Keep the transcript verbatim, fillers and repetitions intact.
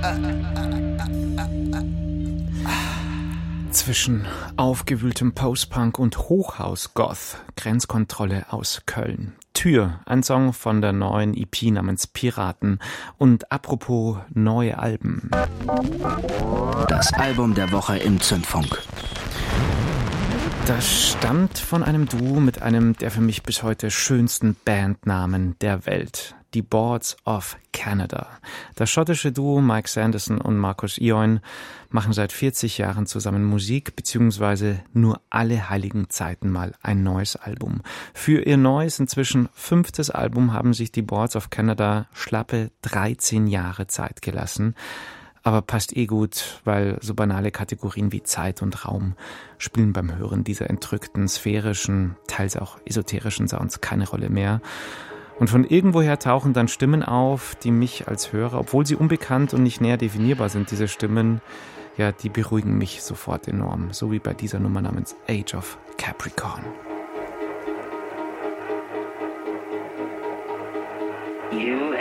Zwischen aufgewühltem Post-Punk und Hochhaus-Goth, Grenzkontrolle aus Köln. Tür, ein Song von der neuen E P namens Piraten. Und apropos neue Alben. Das Album der Woche im Zündfunk. Das stammt von einem Duo mit einem der für mich bis heute schönsten Bandnamen der Welt. Die Boards of Canada. Das schottische Duo Mike Sanderson und Marcus Ioin machen seit vierzig Jahren zusammen Musik, beziehungsweise nur alle heiligen Zeiten mal ein neues Album. Für ihr neues, inzwischen fünftes Album haben sich die Boards of Canada schlappe dreizehn Jahre Zeit gelassen. Aber passt eh gut, weil so banale Kategorien wie Zeit und Raum spielen beim Hören dieser entrückten, sphärischen, teils auch esoterischen Sounds keine Rolle mehr. Und von irgendwoher tauchen dann Stimmen auf, die mich als Hörer, obwohl sie unbekannt und nicht näher definierbar sind, diese Stimmen, ja, die beruhigen mich sofort enorm. So wie bei dieser Nummer namens Age of Capricorn. You